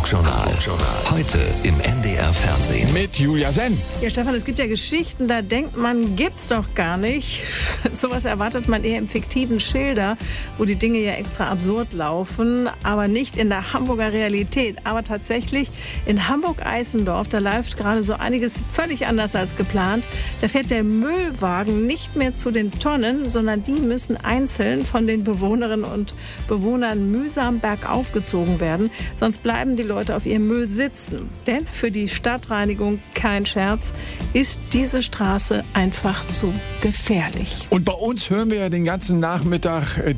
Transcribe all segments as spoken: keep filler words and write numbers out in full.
Hamburg-Journal. Heute im N D R-Fernsehen. Mit Julia Senn. Ja, Stefan, es gibt ja Geschichten, da denkt man, gibt's doch gar nicht. Sowas erwartet man eher im fiktiven Schilder, wo die Dinge ja extra absurd laufen, aber nicht in der Hamburger Realität. Aber tatsächlich in Hamburg-Eisendorf, da läuft gerade so einiges völlig anders als geplant. Da fährt der Müllwagen nicht mehr zu den Tonnen, sondern die müssen einzeln von den Bewohnerinnen und Bewohnern mühsam bergauf gezogen werden. Sonst bleiben die Leute auf ihrem Müll sitzen. Denn für die Stadtreinigung, kein Scherz, ist diese Straße einfach zu gefährlich. Und bei uns hören wir ja den ganzen Nachmittag äh,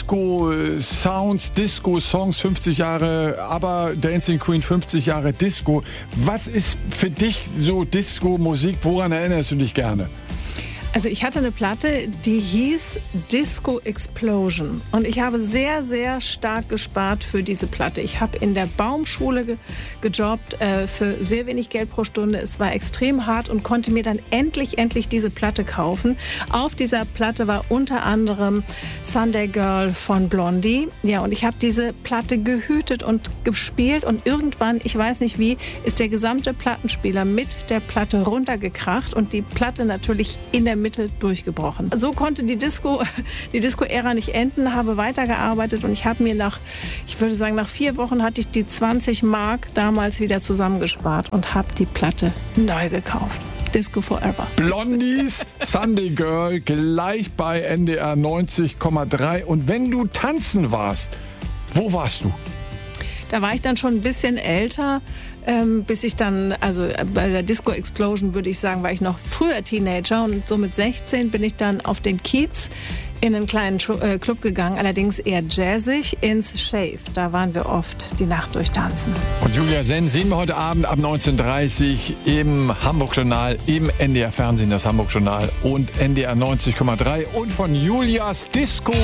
Disco-Sounds, Disco-Songs, fünfzig Jahre, aber Dancing Queen, fünfzig Jahre Disco. Was ist für dich so Disco-Musik? Woran erinnerst du dich gerne? Also ich hatte eine Platte, die hieß Disco Explosion. Und ich habe sehr, sehr stark gespart für diese Platte. Ich habe in der Baumschule ge gejobbt äh, für sehr wenig Geld pro Stunde. Es war extrem hart und konnte mir dann endlich, endlich diese Platte kaufen. Auf dieser Platte war unter anderem Sunday Girl von Blondie. Ja, und ich habe diese Platte gehütet und gespielt. Und irgendwann, ich weiß nicht wie, ist der gesamte Plattenspieler mit der Platte runtergekracht und die Platte natürlich in der Mitte durchgebrochen. So konnte die Disco, die Disco-Ära nicht enden, habe weitergearbeitet und ich habe mir nach, ich würde sagen, nach vier Wochen hatte ich die zwanzig Mark damals wieder zusammengespart und habe die Platte neu gekauft. Disco Forever. Blondies, Sunday Girl, gleich bei N D R neunzig Komma drei. Und wenn du tanzen warst, wo warst du? Da war ich dann schon ein bisschen älter, ähm, bis ich dann, also bei der Disco Explosion würde ich sagen, war ich noch früher Teenager und so mit sechzehn bin ich dann auf den Kiez in einen kleinen äh, Club gegangen, allerdings eher jazzig, ins Shave. Da waren wir oft die Nacht durchtanzen. Und Julia Senn sehen wir heute Abend ab neunzehn Uhr dreißig im Hamburg-Journal, im N D R-Fernsehen, das Hamburg-Journal und N D R neunzig Komma drei und von Julias Disco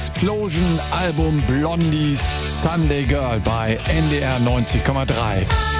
Explosion Album Blondies Sunday Girl bei N D R neunzig Komma drei.